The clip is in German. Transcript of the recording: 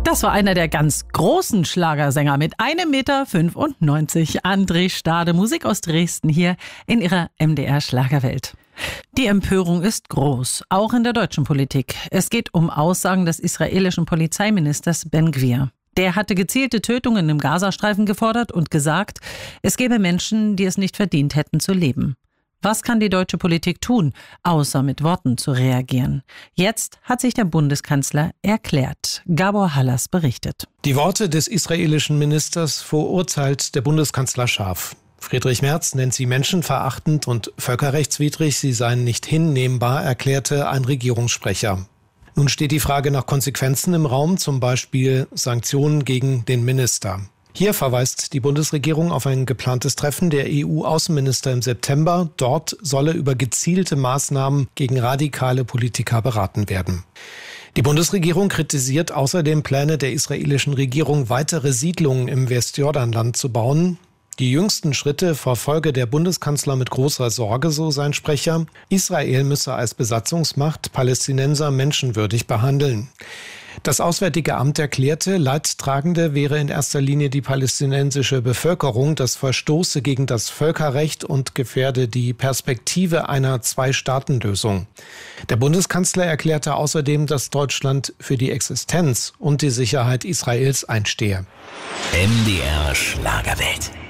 Das war einer der ganz großen Schlagersänger mit 1,95 Meter. André Stade, Musik aus Dresden hier in ihrer MDR Schlagerwelt. Die Empörung ist groß, auch in der deutschen Politik. Es geht um Aussagen des israelischen Polizeiministers Ben Gvir. Der hatte gezielte Tötungen im Gazastreifen gefordert und gesagt, es gäbe Menschen, die es nicht verdient hätten zu leben. Was kann die deutsche Politik tun, außer mit Worten zu reagieren? Jetzt hat sich der Bundeskanzler erklärt. Gabor Hallas berichtet. Die Worte des israelischen Ministers verurteilt der Bundeskanzler scharf. Friedrich Merz nennt sie menschenverachtend und völkerrechtswidrig, sie seien nicht hinnehmbar, erklärte ein Regierungssprecher. Nun steht die Frage nach Konsequenzen im Raum, zum Beispiel Sanktionen gegen den Minister. Hier verweist die Bundesregierung auf ein geplantes Treffen der EU-Außenminister im September. Dort solle über gezielte Maßnahmen gegen radikale Politiker beraten werden. Die Bundesregierung kritisiert außerdem Pläne der israelischen Regierung, weitere Siedlungen im Westjordanland zu bauen. Die jüngsten Schritte verfolge der Bundeskanzler mit großer Sorge, so sein Sprecher. Israel müsse als Besatzungsmacht Palästinenser menschenwürdig behandeln. Das Auswärtige Amt erklärte, Leidtragende wäre in erster Linie die palästinensische Bevölkerung. Das verstoße gegen das Völkerrecht und gefährde die Perspektive einer Zwei-Staaten-Lösung. Der Bundeskanzler erklärte außerdem, dass Deutschland für die Existenz und die Sicherheit Israels einstehe. MDR Schlagerwelt.